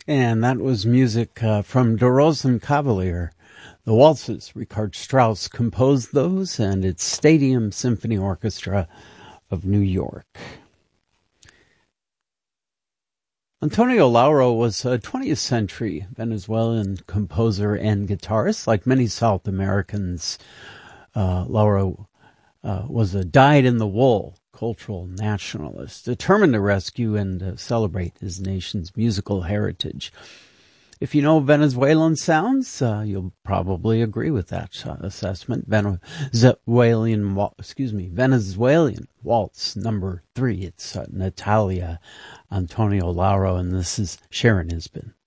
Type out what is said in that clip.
And that was music from Der Rosenkavalier. The waltzes, Richard Strauss composed those, and it's Stadium Symphony Orchestra of New York. Antonio Lauro was a 20th century Venezuelan composer and guitarist. Like many South Americans, Lauro was a dyed-in-the-wool cultural nationalist, determined to rescue and celebrate his nation's musical heritage. If you know Venezuelan sounds, you'll probably agree with that assessment. Venezuelan Waltz number 3. It's Natalia Antonio Lauro, and this is Sharon Isbin.